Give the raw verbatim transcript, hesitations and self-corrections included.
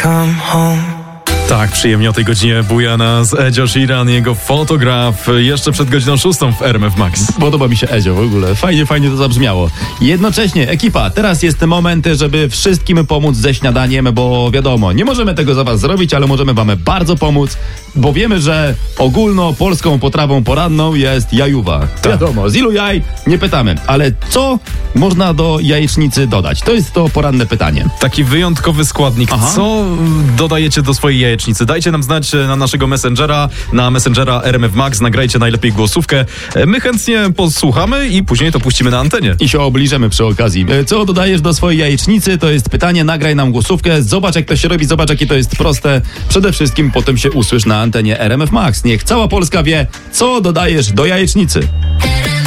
come home. Tak, przyjemnie o tej godzinie buja nas Edzio Sheeran, jego fotograf, jeszcze przed godziną szóstą w R M F Max. Podoba mi się Edzio w ogóle, fajnie, fajnie to zabrzmiało. Jednocześnie, ekipa, teraz jest ten moment, żeby wszystkim pomóc ze śniadaniem, bo wiadomo, nie możemy tego za was zrobić, ale możemy wam bardzo pomóc, bo wiemy, że ogólnopolską potrawą poranną jest jajuwa. Tak. Wiadomo, z ilu jaj nie pytamy, ale co można do jajecznicy dodać? To jest to poranne pytanie. Taki wyjątkowy składnik. Aha. Co dodajecie do swojej jajecznicy? Dajcie nam znać na naszego Messengera, na Messengera R M F Max, nagrajcie najlepiej głosówkę. My chętnie posłuchamy i później to puścimy na antenie. I się obliżemy przy okazji. Co dodajesz do swojej jajecznicy? To jest pytanie, nagraj nam głosówkę, zobacz jak to się robi, zobacz jakie to jest proste. Przede wszystkim potem się usłysz na antenie R M F Max. Niech cała Polska wie, co dodajesz do jajecznicy.